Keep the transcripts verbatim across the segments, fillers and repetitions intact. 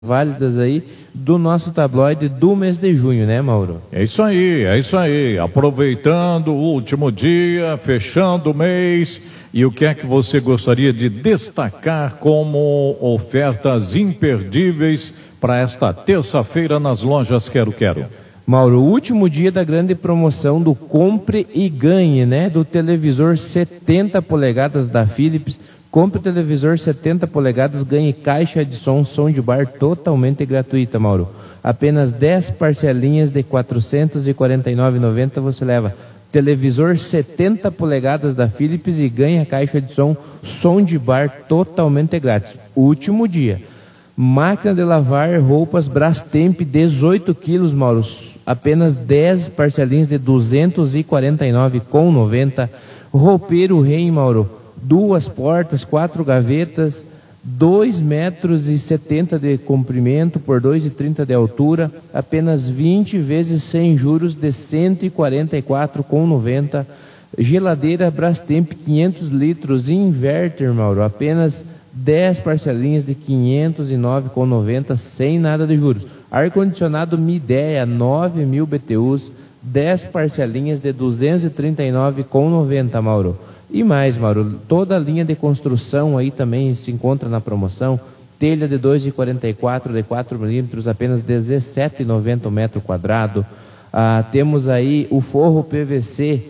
válidas aí do nosso tabloide do mês de junho, né, Mauro? É isso aí, é isso aí. Aproveitando o último dia, fechando o mês, e o que é que você gostaria de destacar como ofertas imperdíveis para esta terça-feira nas lojas Quero Quero? Mauro, o último dia da grande promoção do Compre e Ganhe, né, do televisor setenta polegadas da Philips. Compre o televisor setenta polegadas, ganhe caixa de som, som de bar totalmente gratuita, Mauro. Apenas dez parcelinhas de quatrocentos e quarenta e nove reais e noventa centavos você leva televisor setenta polegadas da Philips e ganha caixa de som, som de bar totalmente grátis. Último dia. Máquina de lavar roupas Brastemp dezoito quilos, Mauro. Apenas dez parcelinhas de duzentos e quarenta e nove reais e noventa centavos. Roupeiro Rei, Mauro. Duas portas, quatro gavetas, dois metros e setenta de comprimento por dois e trinta de altura, apenas vinte vezes sem juros de cento e quarenta e quatro reais e noventa centavos. Geladeira Brastemp quinhentos litros inverter, Mauro, apenas dez parcelinhas de quinhentos e nove reais e noventa centavos, sem nada de juros. Ar-condicionado Midea, nove mil B T Us, dez parcelinhas de duzentos e trinta e nove reais e noventa centavos, Mauro. E mais, Mauro, toda a linha de construção aí também se encontra na promoção. Telha de dois e quarenta e quatro de quatro milímetros, apenas dezessete reais e noventa centavos o metro quadrado. Ah, temos aí o forro P V C,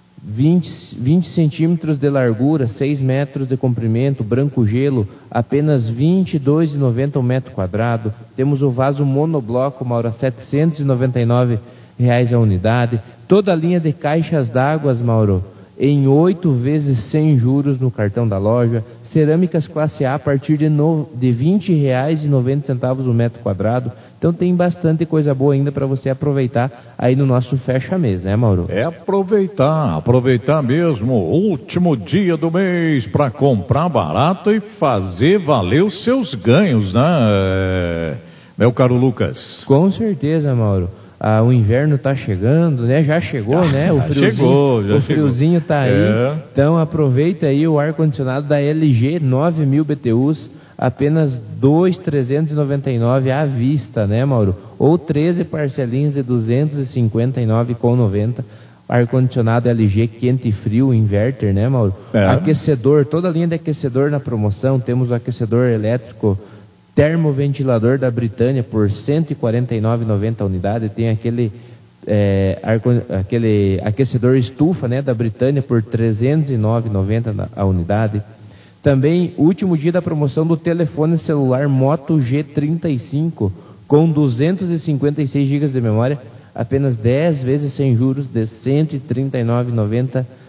vinte centímetros de largura, seis metros de comprimento, branco gelo, apenas vinte e dois reais e noventa centavos o metro quadrado. Temos o vaso monobloco, Mauro, setecentos e noventa e nove reais a unidade. Toda a linha de caixas d'água, Mauro, em oito vezes sem juros no cartão da loja. Cerâmicas classe A a partir de, no, de vinte reais e noventa centavos o metro quadrado. Então tem bastante coisa boa ainda para você aproveitar aí no nosso fecha-mês, né, Mauro? É aproveitar, aproveitar mesmo o último dia do mês para comprar barato e fazer valer os seus ganhos, né, meu caro Lucas? Com certeza, Mauro. Ah, o inverno está chegando, né? Já chegou, né? O friozinho, chegou, já o friozinho está aí. É. Então aproveita aí o ar-condicionado da L G, nove mil B T Us, apenas dois mil trezentos e noventa e nove reais à vista, né, Mauro? Ou treze parcelinhas de duzentos e cinquenta e nove reais e noventa centavos. Ar-condicionado L G quente e frio, inverter, né, Mauro? É. Aquecedor, toda a linha de aquecedor na promoção. Temos o aquecedor elétrico termoventilador da Britânia por cento e quarenta e nove reais e noventa centavos a unidade. Tem aquele, é, ar, aquele aquecedor estufa, né, da Britânia por trezentos e nove reais e noventa centavos a unidade. Também, último dia da promoção do telefone celular Moto G trinta e cinco com duzentos e cinquenta e seis gigas de memória, apenas dez vezes sem juros de cento e trinta e nove reais e noventa centavos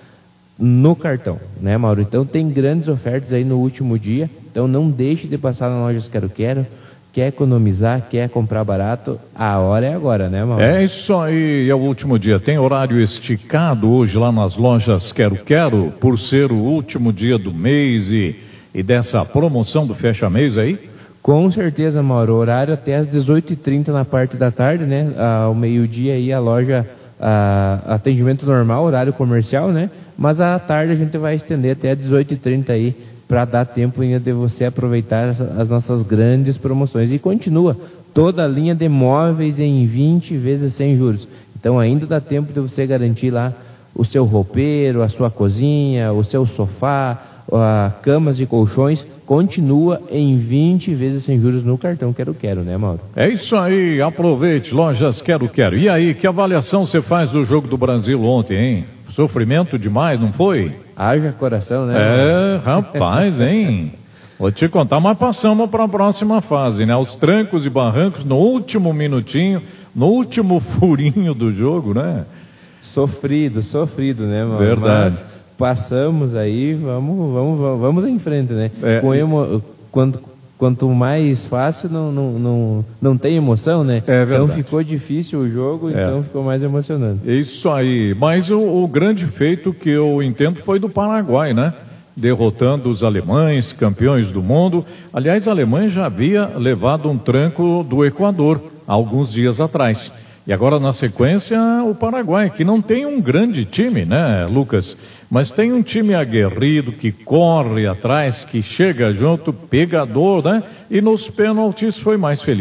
no cartão, né, Mauro? Então tem grandes ofertas aí no último dia. Então não deixe de passar na Lojas Quero Quero. Quer economizar, quer comprar barato, a hora é agora, né, Mauro? É isso aí, é o último dia. Tem horário esticado hoje lá nas Lojas Quero Quero, por ser o último dia do mês e, e dessa promoção do fecha-mês aí? Com certeza, Mauro. Horário até às dezoito e trinta na parte da tarde, né? Ao meio-dia aí a loja, a, atendimento normal, horário comercial, né? Mas à tarde a gente vai estender até às dezoito e trinta aí, para dar tempo ainda de você aproveitar as nossas grandes promoções. E continua toda a linha de móveis em vinte vezes sem juros. Então ainda dá tempo de você garantir lá o seu roupeiro, a sua cozinha, o seu sofá, a camas e colchões. Continua em vinte vezes sem juros no cartão Quero Quero, né, Mauro? É isso aí, aproveite, Lojas Quero Quero. E aí, que avaliação você faz do jogo do Brasil ontem, hein? Sofrimento demais, não foi? Haja coração, né? É, rapaz, hein? Vou te contar, mas passamos para a próxima fase, né? Os trancos e barrancos no último minutinho, no último furinho do jogo, né? Sofrido, sofrido, né, mano? Verdade. Mas passamos aí, vamos, vamos, vamos em frente, né? É. Com emo... quanto, quanto mais fácil, não, não, não, não tem emoção, né? É verdade. Então ficou difícil o jogo, É. então ficou mais emocionante. Isso aí, mas o, o grande feito que eu entendo foi do Paraguai, né? Derrotando os alemães, campeões do mundo. Aliás, a Alemanha já havia levado um tranco do Equador há alguns dias atrás. E agora na sequência o Paraguai, que não tem um grande time, né, Lucas? Mas tem um time aguerrido que corre atrás, que chega junto, pegador, né? E nos pênaltis foi mais feliz.